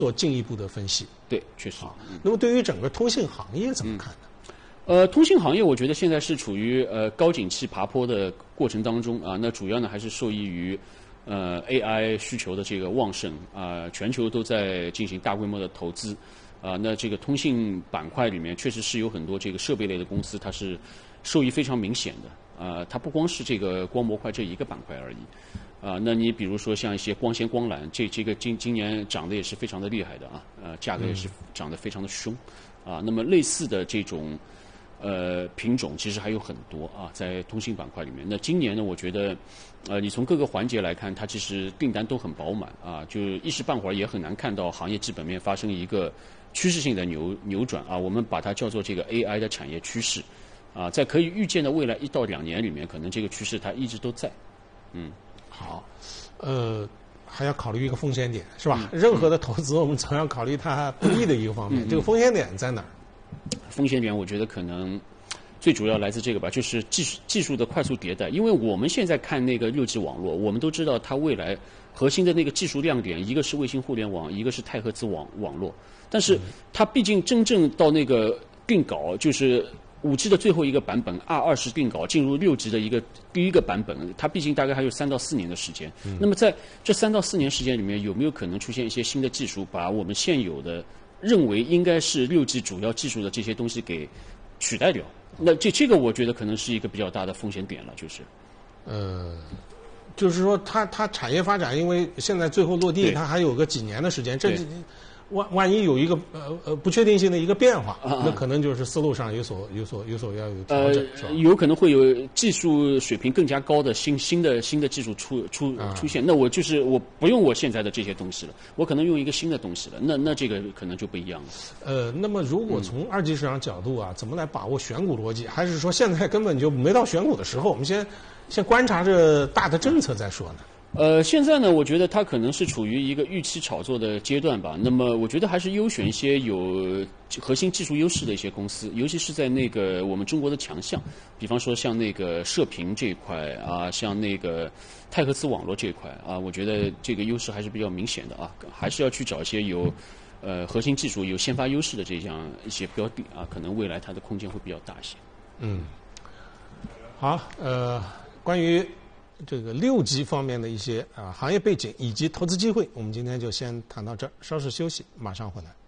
做进一步的分析。 对，确实。 那么对于整个通信行业怎么看呢？ 通信行业我觉得现在是处于高景气爬坡的过程当中啊，那主要呢还是受益于AI 需求的这个旺盛啊，全球都在进行大规模的投资啊，那这个通信板块里面确实是有很多这个设备类的公司，它是受益非常明显的它不光是这个光模块这一个板块而已。那你比如说像一些光纤光缆，这个今年涨得也是非常的厉害的价格也是涨得非常的凶那么类似的这种品种其实还有很多在通信板块里面。那今年呢，我觉得你从各个环节来看，它其实订单都很饱满就一时半会儿也很难看到行业基本面发生一个趋势性的扭转我们把它叫做这个 AI 的产业趋势在可以预见的未来1到2年里面，可能这个趋势它一直都在。 好，还要考虑一个风险点，是吧？任何的投资，我们总要考虑它不利的一个方面。这个风险点在哪儿？ 风险点，我觉得可能最主要来自这个吧，就是技术的快速迭代。因为我们现在看那个6G 网络，我们都知道它未来核心的那个技术亮点，一个是卫星互联网，一个是太赫兹网络。但是它毕竟真正到那个定稿，就是5G 的最后一个版本 R20定稿进入6G 的一个第一个版本，它毕竟大概还有3到4年的时间。那么在这3到4年时间里面，有没有可能出现一些新的技术，把我们现有的认为应该是6G 主要技术的这些东西给取代掉？那这个我觉得可能是一个比较大的风险点了， 就是说它产业发展，因为现在最后落地，它还有个几年的时间，这万一有一个不确定性的一个变化，那可能就是思路上有所要有调整，是吧？ 有可能会有技术水平更加高的新的技术出现。那我不用我现在的这些东西了，我可能用一个新的东西了。那这个可能就不一样了。 那么如果从2级市场角度怎么来把握选股逻辑？还是说现在根本就没到选股的时候？我们先观察着大的政策再说呢？ 现在呢，我觉得它可能是处于一个预期炒作的阶段吧。那么，我觉得还是优选一些有核心技术优势的一些公司，尤其是在那个我们中国的强项，比方说像那个射频这一块像那个太赫兹网络这一块我觉得这个优势还是比较明显的还是要去找一些有核心技术有先发优势的这样一些标的可能未来它的空间会比较大一些。 好，关于这个6G方面的一些行业背景以及投资机会，我们今天就先谈到这儿，稍事休息，马上回来。